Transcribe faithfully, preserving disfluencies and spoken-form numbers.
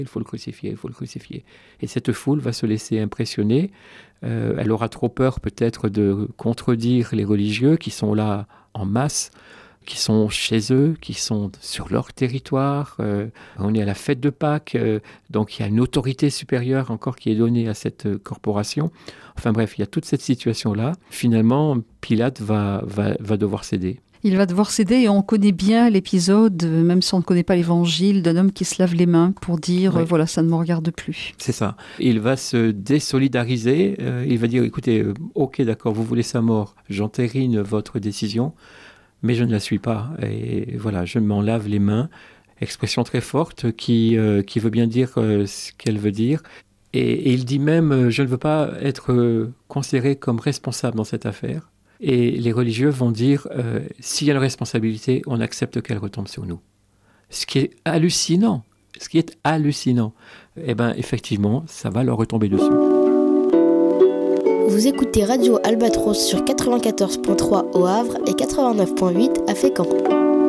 Il faut le crucifier, il faut le crucifier. Et cette foule va se laisser impressionner. Euh, elle aura trop peur peut-être de contredire les religieux qui sont là en masse, qui sont chez eux, qui sont sur leur territoire. Euh, on est à la fête de Pâques, euh, donc il y a une autorité supérieure encore qui est donnée à cette euh, corporation. Enfin bref, il y a toute cette situation-là. Finalement, Pilate va, va, va devoir céder. Il va devoir céder et on connaît bien l'épisode, même si on ne connaît pas l'évangile, d'un homme qui se lave les mains pour dire oui. euh, voilà, ça ne me regarde plus. C'est ça. Il va se désolidariser. Euh, il va dire écoutez, euh, ok, d'accord, vous voulez sa mort, j'entérine votre décision, mais je ne la suis pas. Et voilà, je m'en lave les mains. Expression très forte qui, euh, qui veut bien dire euh, ce qu'elle veut dire. Et, et il dit même euh, je ne veux pas être euh, considéré comme responsable dans cette affaire. Et les religieux vont dire, euh, s'il y a une responsabilité, on accepte qu'elle retombe sur nous. Ce qui est hallucinant, ce qui est hallucinant. Eh bien, effectivement, ça va leur retomber dessus. Vous écoutez Radio Albatros sur quatre-vingt-quatorze virgule trois au Havre et quatre-vingt-neuf virgule huit à Fécamp.